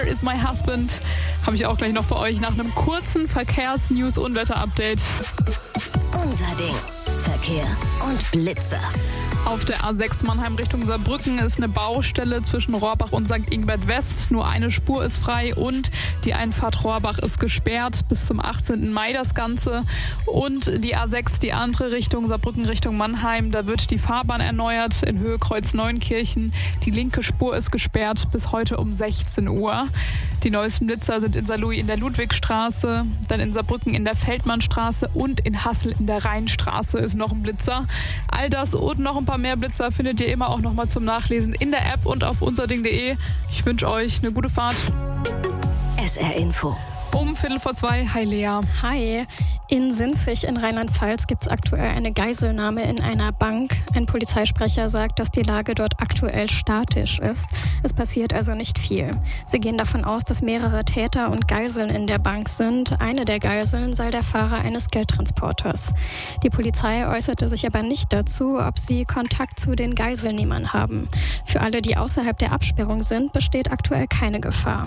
Is My Husband habe ich auch gleich noch für euch nach einem kurzen Verkehrs-News- und Wetter-Update. Unser Ding. Verkehr und Blitzer. Auf der A6 Mannheim Richtung Saarbrücken ist eine Baustelle zwischen Rohrbach und St. Ingbert West. Nur eine Spur ist frei und die Einfahrt Rohrbach ist gesperrt. Bis zum 18. Mai das Ganze. Und die A6, die andere Richtung, Saarbrücken Richtung Mannheim, da wird die Fahrbahn erneuert in Höhe Kreuz Neunkirchen. Die linke Spur ist gesperrt bis heute um 16 Uhr. Die neuesten Blitzer sind in Saarlouis in der Ludwigstraße, dann in Saarbrücken in der Feldmannstraße und in Hassel in der Rheinstraße ist noch ein Blitzer. All das und noch ein paar mehr Blitzer findet ihr immer auch noch mal zum Nachlesen in der App und auf unserding.de. Ich wünsche euch eine gute Fahrt. SR Info. Um 2:15. Hi Lea. Hi. In Sinzig in Rheinland-Pfalz gibt es aktuell eine Geiselnahme in einer Bank. Ein Polizeisprecher sagt, dass die Lage dort aktuell statisch ist. Es passiert also nicht viel. Sie gehen davon aus, dass mehrere Täter und Geiseln in der Bank sind. Eine der Geiseln sei der Fahrer eines Geldtransporters. Die Polizei äußerte sich aber nicht dazu, ob sie Kontakt zu den Geiselnehmern haben. Für alle, die außerhalb der Absperrung sind, besteht aktuell keine Gefahr.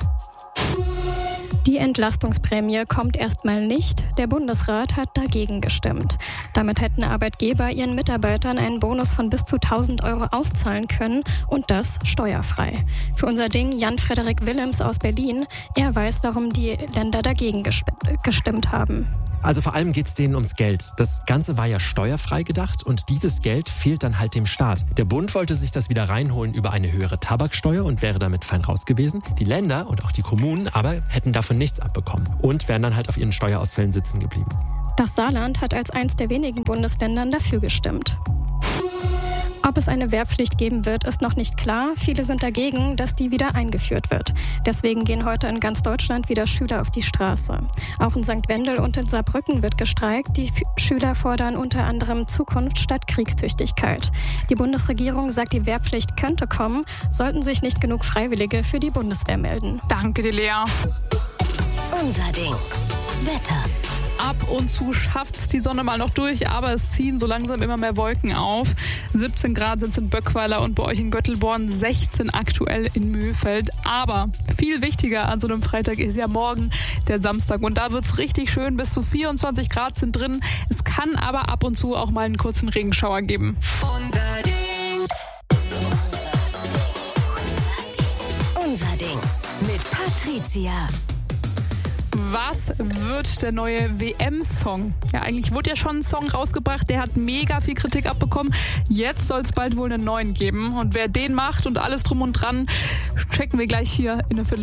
Die Entlastungsprämie kommt erstmal nicht. Der Bundesrat hat dagegen gestimmt. Damit hätten Arbeitgeber ihren Mitarbeitern einen Bonus von bis zu 1.000 € auszahlen können und das steuerfrei. Für unser Ding Jan-Frederik Willems aus Berlin. Er weiß, warum die Länder dagegen gestimmt haben. Also vor allem geht es denen ums Geld. Das Ganze war ja steuerfrei gedacht und dieses Geld fehlt dann halt dem Staat. Der Bund wollte sich das wieder reinholen über eine höhere Tabaksteuer und wäre damit fein raus gewesen. Die Länder und auch die Kommunen aber hätten davon nichts abbekommen und wären dann halt auf ihren Steuerausfällen sitzen geblieben. Das Saarland hat als eins der wenigen Bundesländern dafür gestimmt. Ob es eine Wehrpflicht geben wird, ist noch nicht klar. Viele sind dagegen, dass die wieder eingeführt wird. Deswegen gehen heute in ganz Deutschland wieder Schüler auf die Straße. Auch in St. Wendel und in Saarbrücken wird gestreikt. Die Schüler fordern unter anderem Zukunft statt Kriegstüchtigkeit. Die Bundesregierung sagt, die Wehrpflicht könnte kommen, sollten sich nicht genug Freiwillige für die Bundeswehr melden. Danke dir, Lea. Unser Ding. Wetter. Ab und zu schafft's die Sonne mal noch durch, aber es ziehen so langsam immer mehr Wolken auf. 17 Grad sind es in Böckweiler und bei euch in Göttelborn, 16 aktuell in Mühlfeld. Aber viel wichtiger an so einem Freitag ist ja morgen der Samstag und da wird's richtig schön, bis zu 24 Grad sind drin. Es kann aber ab und zu auch mal einen kurzen Regenschauer geben. Unser Ding. Unser Ding. Mit Patricia. Was wird der neue WM-Song? Ja, eigentlich wurde ja schon ein Song rausgebracht, der hat mega viel Kritik abbekommen. Jetzt soll es bald wohl einen neuen geben. Und wer den macht und alles drum und dran, checken wir gleich hier in der Viertelstunde.